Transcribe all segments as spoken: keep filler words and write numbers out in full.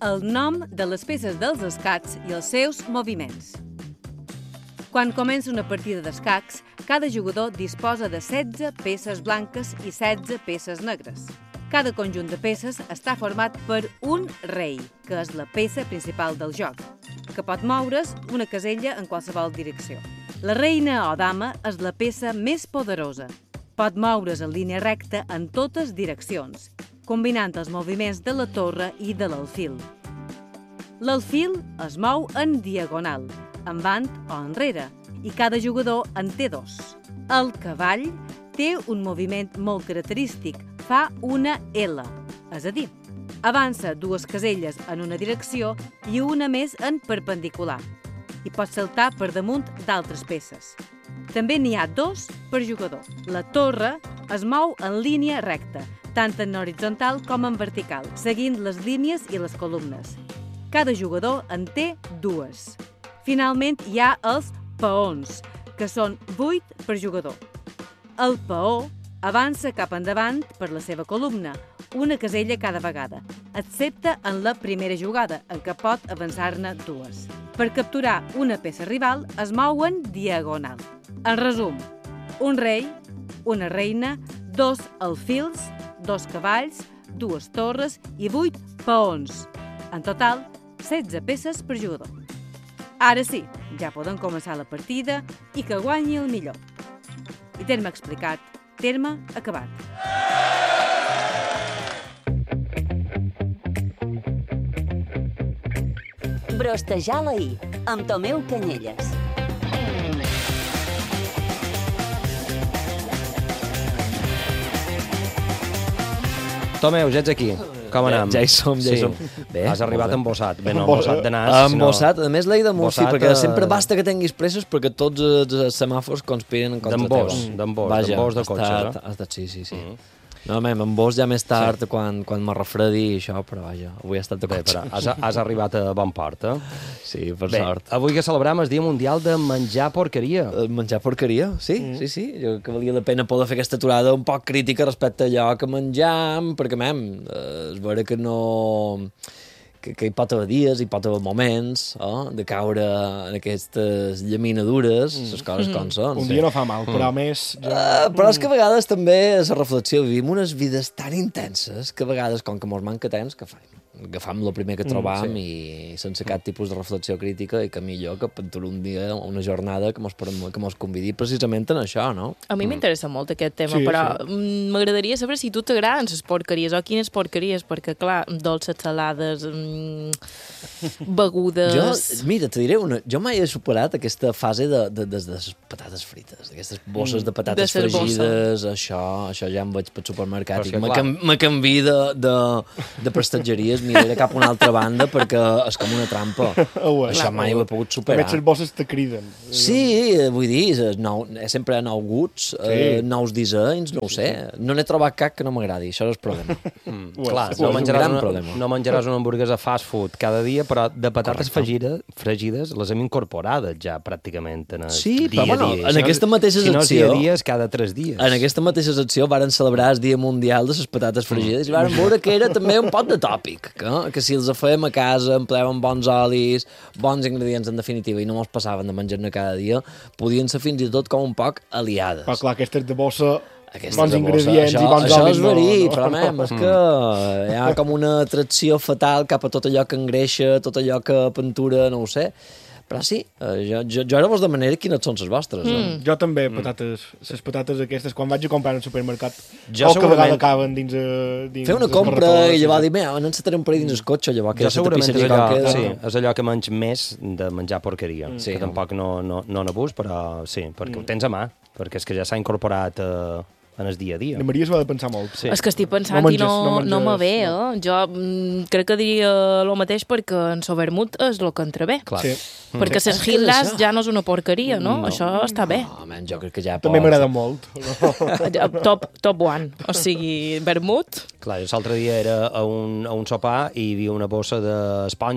el nom de les peces dels escacs i els seus moviments. Quan comença una partida d'escacs, cada jugador disposa de setze peces blanques i setze peces negres. Cada conjunt de peces està format per un rei, que és la peça principal del joc, que pot moure's una casella en qualsevol direcció. La reina o dama és la peça més poderosa. Pot moure's en línia recta en totes direccions, combinant els moviments de la torre i de l'alfil. L'alfil es mou en diagonal, endavant o enrere, i cada jugador en té dos. El cavall té un moviment molt característic, fa una L, és a dir, avança dues caselles en una direcció i una més en perpendicular, i pot saltar per damunt d'altres peces. També n'hi ha dos per jugador. La torre es mou en línia recta, tant en horitzontal com en vertical, seguint les línies i les columnes. Cada jugador en té dues. Finalment, hi ha els peons, que són vuit per jugador. El peó avança cap endavant per la seva columna, una casella cada vegada, excepte en la primera jugada, en què pot avançar-ne dues. Per capturar una peça rival es mou en diagonal. En resum, un rei, una reina, dos alfils, dos cavalls, dues torres i vuit peons. En total, setze peces per jugador. Ara sí, ja poden començar la partida i que guanyi el millor. I terme explicat, terme acabat. Brostejar la I, amb Tomeu Canyelles. Tomeu, ja ets aquí. Com anem? Ja hi som, ja hi som. Bé, has arribat embossat. Bé, no, embossat de nas. Embossat, a més l'he de multi, Embossat, perquè eh, sempre basta que tinguis presses perquè tots els semàfors conspiren en contra teva. D'embós, d'embós, Vaja, d'embós de ha cotxes, estat- eh? ha estat, sí, sí, sí. Mm. No, mem, embós ja més tard, quan, quan me refredi i això, però vaja, avui ha estat de Bé, cotxe. però has, has arribat a bon port, eh? Sí, per Bé, sort. avui que celebrem el Dia Mundial de Menjar Porqueria. Eh, Menjar porqueria, sí, mm. sí, sí. Jo crec que valia la pena poder fer aquesta aturada un poc crítica respecte a allò que menjam, perquè, mem, eh, és vera que no... Que, que hi pot haver dies, hi pot haver moments oh, de caure en aquestes llaminadures, les coses com són. Un dia no fa mal, però a més... Ja... Uh, però és que a vegades també és la reflexió, vivim unes vides tan intenses que a vegades, com que mos manca temps, que fem? Agafam el primer que trobam mm, sí. i sense cap tipus de reflexió crítica i que millor que per un dia o una jornada que mos, que mos convidi precisament en això, no? A mi m'interessa molt aquest tema, Sí, però sí. mm, m'agradaria saber si tu t'agraden les porqueries o quines porqueries, perquè, clar, dolces, salades, mm, begudes... Jo, mira, te diré una... Jo mai he superat aquesta fase de, de, de, de les patates frites, d'aquestes bosses de patates De ser fregides, això, això ja em vaig pel supermercat Però és i que, me, clar. cam, me canvi de, de, de prestatgeries, miraré cap a una altra banda perquè és com una trampa. Ho és. Això mai ho he pogut A superar. més, les bosses te criden. Sí, vull dir, és nou, sempre hi ha nous guts, sí. eh, nous dissenys, no ho sé. No n'he trobat cap que no m'agradi, això és el problema. Mm, Ho és. clar, Ho no és un menjaràs, gran una, problema. no menjaràs una hamburguesa fast food cada dia, però de patates fregides, fregides les hem incorporades ja pràcticament en el Sí, dia però bueno, a dia. en Si no- aquesta mateixa si no és dia secció- a dia, és cada tres dies. En aquesta mateixa secció varen celebrar el Dia Mundial de les Patates Fregides i varen veure que era també un pot de tòpic, que, que si els fèiem a casa, empleàvem bons olis, bons ingredients en definitiva i no mos passaven de menjar-ne cada dia, podien ser fins i tot com un poc aliades. Però clar, aquestes de bossa, Aquestes bons de bossa, ingredients això, i bons això olis és no, verí, no. però mem, és que hi ha com una atracció fatal cap a tot allò que engreixa, tot allò que pintura, no ho sé. Però sí, eh, jo, jo, jo ara vos demanaré quines són les vostres. Mm. Eh? Jo també, patates, les patates aquestes, quan vaig a comprar al supermercat, Jo qualque segurament- vegada caben dins... eh, dins Fer una les compra barratones, i llavors sí. dir, mira, no ens setaré un parell dins el cotxe, llavors que Jo segurament és allò, que sí, és allò que menys més de menjar porqueria, Sí, que tampoc no, no, no n'abús, però sí, perquè ho tens a mà, perquè és que ja s'ha incorporat eh, en el dia a dia. La Maria s'ho ha de pensar molt. Sí. És que estic pensant No i menges- no, no menges- no me ve, no. eh? Jo mm, crec que diria el mateix perquè en so vermut és el que entra bé. Clar. Sí. Perquè Sí. les És que és Hildas això. ja no és una porqueria, no? No. Això està bé. No, man, jo crec que ja També pots. m'agrada molt. Top, top one. O sigui, vermut, Clar, jo l'altre dia era a un, a un sopar i hi havia una bossa d'esponges,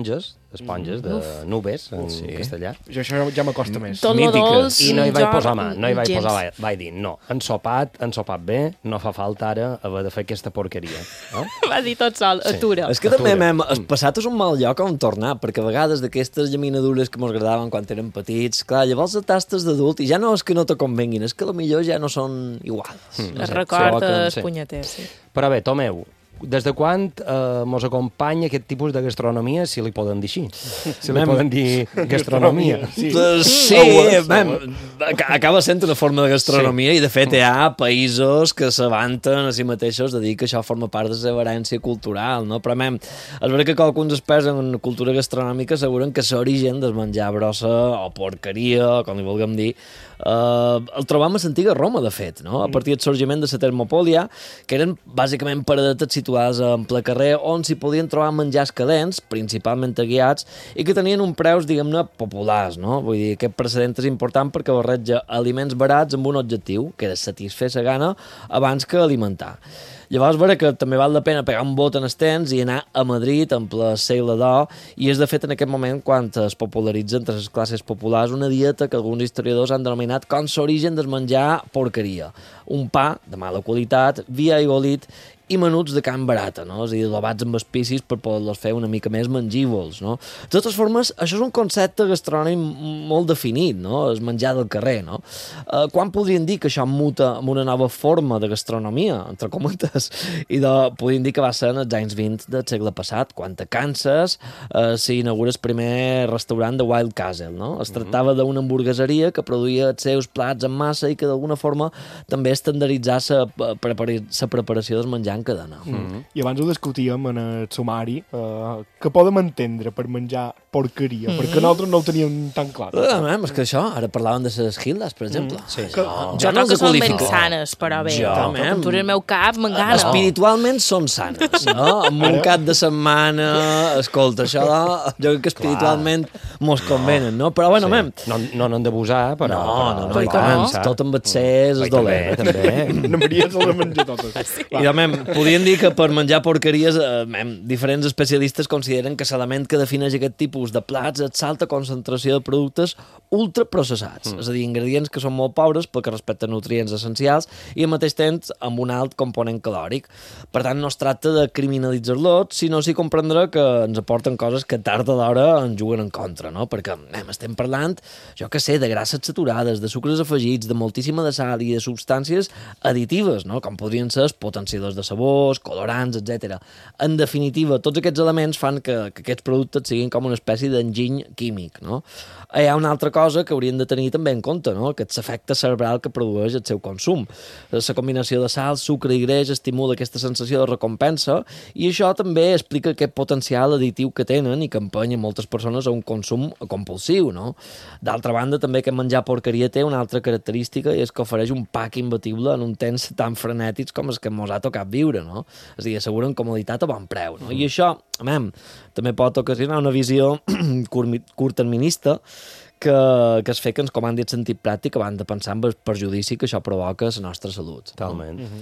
esponges de nubes, en Sí. castellà. Jo això ja m'acosta més. Tot lo Mítica. dolç... I no hi vaig jo, posar mà, no hi vaig gens. posar, vaig, vaig dir, no, ensopat, ensopat bé, no fa falta ara haver de fer aquesta porqueria. No? Va dir tot sol, Sí. atura. És que també, Atura. mem, el passat és un mal lloc on tornar, perquè a vegades d'aquestes llaminadures que mos agradaven quan érem petits, clar, llavors de tastes d'adult, i ja no és que no te convenguin, és que potser ja no són iguals. Mm. No Es sé, recordes, sí. punyeter, sí. Però bé, Tomeu, des de quan eh, mos acompanya aquest tipus de gastronomia, si li poden dir així? Si li Mem. poden dir gastronomia. Sí. Pues sí, Ho és, mem, ho aca- acaba sent una forma de gastronomia sí. I de fet hi ha països que s'avanten a si mateixos de dir que això forma part de la seva herència cultural, no? Però mem, és veritat que alguns experts en cultura gastronòmica asseguren que l'origen del menjar brossa o porqueria, com li vulguem dir, Uh, el trobam a l'antiga Roma, de fet, no? A partir del sorgiment de la termopòlia, que eren bàsicament paradetes situades en ple carrer on s'hi podien trobar menjars calents, principalment guiats, i que tenien un preus, diguem-ne, populars, no? Vull dir, aquest precedent és important perquè barreja aliments barats amb un objectiu, que era satisfer la gana abans que alimentar. Llavors, veure que també val la pena pegar un bot en els temps i anar a Madrid en ple segle d'or, i és de fet en aquest moment quan es popularitza entre les classes populars una dieta que alguns historiadors han denominat com l'origen del menjar porqueria. Un pa de mala qualitat, vi aigualit i menuts de can barata, no? És a dir, lavats amb espicis per poder-los fer una mica més mengívols, no? De totes formes, això és un concepte gastronòmic molt definit, no? És menjar del carrer, no? Uh, quan podrien dir que això muta amb una nova forma de gastronomia, entre cometes? I de, podrien dir que va ser en els anys vint del segle passat, quan a Kansas uh, s'inaugura el primer restaurant de Wild Castle, no? Es tractava d'una hamburgueseria que produïa els seus plats en massa i que d'alguna forma també estandarditzava la prepara preparació del menjar en cadena. Mm. I abans ho discutíem en el sumari, eh, que podem entendre per menjar porqueria, mm. perquè nosaltres no ho teníem tan clar. Ah, mem, és que això, ara parlaven de les Hildes, per exemple. Sí, Que- no. Jo no crec que els són ben qualifico. sanes, però bé. Jo, Jo, mem. tu en el meu cap m'engana. Espiritualment són sanes, no? Amb un Ara- cap de setmana, escolta, això jo crec que espiritualment mos convenen, no? Però bueno, Sí. mem, No, no n'han d'abusar, però... no, però, no, no, Oi i que tant, no? tot amb excés és Oi, també, dolent. també. No Maria se la menja totes. I de mem, podríem dir que per menjar porqueries, eh, mem, diferents especialistes consideren que l'element que defineix aquest tipus de plats és l'alta concentració de productes ultraprocessats, mm. és a dir, ingredients que són molt pobres perquè respecten nutrients essencials i al mateix temps amb un alt component calòric. Per tant, no es tracta de criminalitzar-los, sinó sí comprendre que ens aporten coses que tard o d'hora ens juguen en contra, no? Perquè mem, estem parlant, jo que sé, de grasses saturades, de sucres afegits, de moltíssima de sal i de substàncies additives, no? Com podrien ser potenciadors de sabors, colorants, etcètera. En definitiva, tots aquests elements fan que, que aquests productes siguin com una espècie d'enginy químic, no? Hi ha una altra cosa que haurien de tenir també en compte, no? Que és l'efecte cerebral que produeix el seu consum. La combinació de sal, sucre i greix estimula aquesta sensació de recompensa i això també explica aquest potencial additiu que tenen i que empenya moltes persones a un consum compulsiu, no? D'altra banda, també aquest menjar porqueria té una altra característica i és que ofereix un pack imbatible en un temps tan frenètics com els que mos ha tocat viure, no? És a dir, asseguren comoditat a bon preu, no? I això, amem, també pot ocasionar una visió curtterminista que, que es fa que ens comandi el sentit pràctic abans de pensar en el perjudici que això provoca a la nostra salut. Totalment.